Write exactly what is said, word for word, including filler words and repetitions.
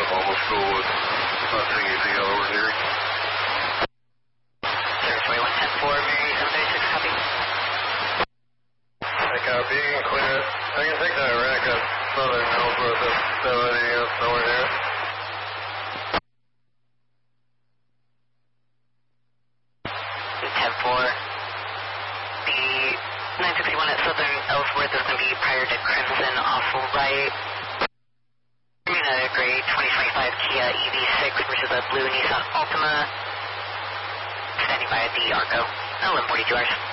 almost go with not seeing anything over here. Territory one ten four, Mary seven thirty-six, copy. I copy, you can clear it. I can take that rack up southern Ellsworth if somebody else nowhere near it. ten four. The nine sixty-one at southern Ellsworth is going to be prior to Crimson off right. In a gray twenty twenty-five Kia E V six versus a blue Nissan Altima. Standing by at the Arco. eleven forty-two hours.